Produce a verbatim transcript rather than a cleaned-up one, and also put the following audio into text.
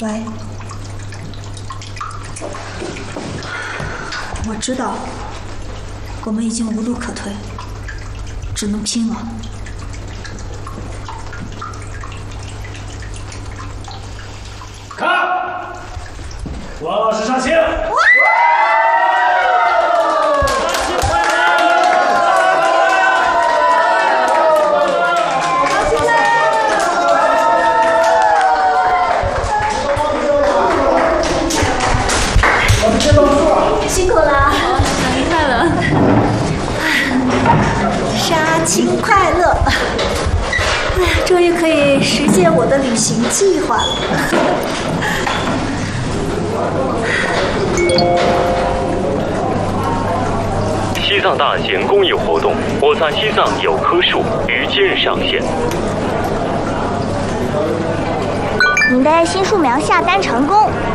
喂，我知道，我们已经无路可退，只能拼了。 看，王老师上线。 辛苦了， 生日快乐！ 杀青快乐！哎呀，终于可以实现我的旅行计划了。 西藏大型公益活动“我在西藏有棵树”于今日上线。 您的新树苗下单成功，